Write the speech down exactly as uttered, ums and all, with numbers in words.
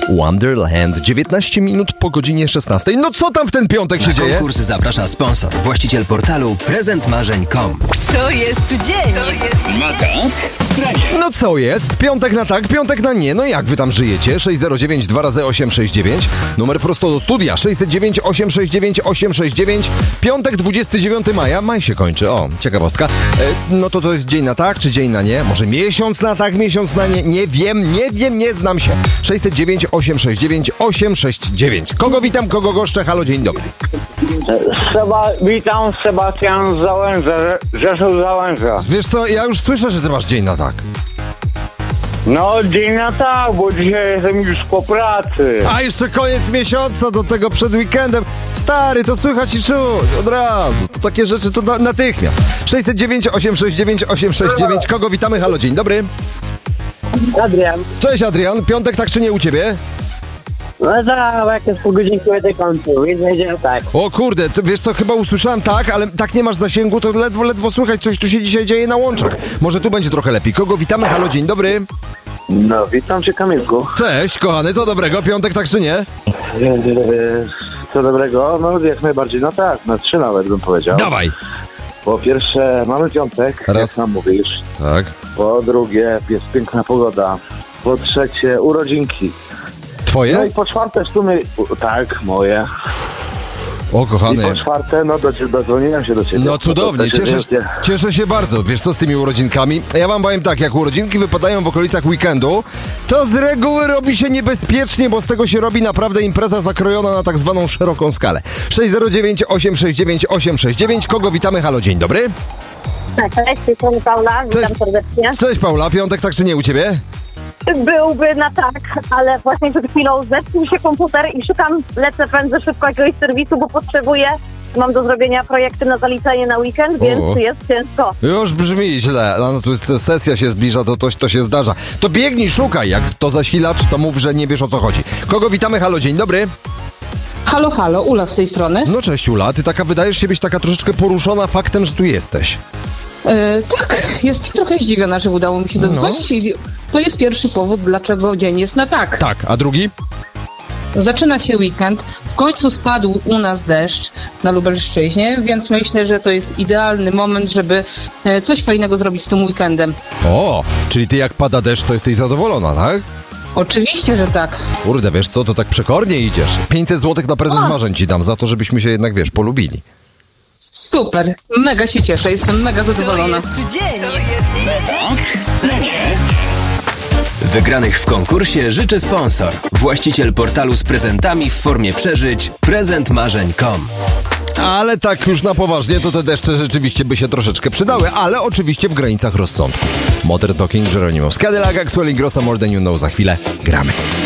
Wonderland. dziewiętnaście minut po godzinie szesnastej. No co tam w ten piątek się Na dzieje? konkurs zaprasza sponsor, właściciel portalu prezent marzeń kropka com. To jest dzień. Na tak, na nie. No co jest? Piątek na tak, piątek na nie. No jak wy tam żyjecie? sześć zero dziewięć dwa razy osiem sześć dziewięć. Numer prosto do studia. sześć zero dziewięć osiem sześć dziewięć osiem sześć dziewięć. Piątek dwudziestego dziewiątego maja. Maj się kończy. O, ciekawostka. E, no to to jest dzień na tak, czy dzień na nie? Może miesiąc na tak, miesiąc na nie? Nie wiem, nie wiem, nie znam się. sześć zero dziewięć osiem sześć dziewięć osiem sześć dziewięć. Kogo witam, kogo goszczę? Halo, dzień dobry. Seba, witam, Sebastian z Załęża, Rzeszów Załęża. Wiesz co, ja już słyszę, że ty masz dzień na tak. No, dzień na tak, bo dzisiaj jestem już po pracy. A jeszcze koniec miesiąca, do tego przed weekendem. Stary, to słychać i czuć od razu. To takie rzeczy to na, natychmiast. sześć zero dziewięć osiem sześć dziewięć osiem sześć dziewięć. Kogo witamy? Halo, dzień dobry. Adrian. Cześć Adrian, piątek tak czy nie u ciebie? No tak, jak jest po godzinku będę kończył, więc będzie tak. O kurde, ty, wiesz co, chyba usłyszałem tak, ale tak nie masz zasięgu, to ledwo, ledwo słychać, coś tu się dzisiaj dzieje na łączach. Może tu będzie trochę lepiej. Kogo witamy? Halo, dzień dobry. No, witam cię, Kamilku. Cześć kochany, co dobrego? Piątek tak czy nie? Eee, co dobrego? No, jak najbardziej, no tak, na trzy nawet bym powiedział. Dawaj. Po pierwsze, mamy piątek, Raz. jak nam mówisz. Tak. Po drugie, jest piękna pogoda. Po trzecie, urodzinki. Twoje? No i po czwarte, w sumie, u- tak, moje. O I kochany. po czwarte, no do, dodzwoniłem się do ciebie. No cudownie, To też cieszę, jest- cieszę się bardzo, wiesz co, z tymi urodzinkami. Ja wam powiem tak, jak urodzinki wypadają w okolicach weekendu, to z reguły robi się niebezpiecznie, bo z tego się robi naprawdę impreza zakrojona na tak zwaną szeroką skalę. sześć zero dziewięć osiem sześć dziewięć osiem sześć dziewięć. Kogo witamy? Halo, dzień dobry. Tak, cześć, jestem Paula, witam Cześć. serdecznie. Cześć Paula, piątek tak czy nie u ciebie? Byłby na tak, ale właśnie przed chwilą zepsuł się komputer i szukam, lecę, pędzę szybko jakiegoś serwisu, bo potrzebuję, mam do zrobienia projekty na zaliczenie na weekend, więc O. jest ciężko. Już brzmi źle, no tu jest, sesja się zbliża, to, to to się zdarza. To biegnij, szukaj, jak to zasilacz, to mów, że nie wiesz o co chodzi. Kogo witamy? Halo, dzień dobry. Halo, halo, Ula z tej strony. No cześć Ula, ty taka wydajesz się być taka troszeczkę poruszona faktem, że tu jesteś. E, tak, jestem trochę zdziwiona, że udało mi się dodzwonić i to jest pierwszy powód, dlaczego dzień jest na tak. Tak, a drugi? Zaczyna się weekend, w końcu spadł u nas deszcz na Lubelszczyźnie, więc myślę, że to jest idealny moment, żeby e, coś fajnego zrobić z tym weekendem. O, czyli ty jak pada deszcz, to jesteś zadowolona, tak? Oczywiście, że tak. Kurde, wiesz co, to tak przekornie idziesz. pięćset złotych na prezent O! marzeń ci dam za to, żebyśmy się jednak, wiesz, polubili. Super, mega się cieszę, jestem mega To zadowolona. jest dzień. Na tak, na nie. Wygranych w konkursie życzy sponsor, właściciel portalu z prezentami w formie przeżyć prezent marzeń kropka com. Ale tak już na poważnie, to te deszcze rzeczywiście by się troszeczkę przydały, ale oczywiście w granicach rozsądku. Modern Talking, Geronimo z Cadillac, Axwell i Grossa, More Than You Know, za chwilę gramy.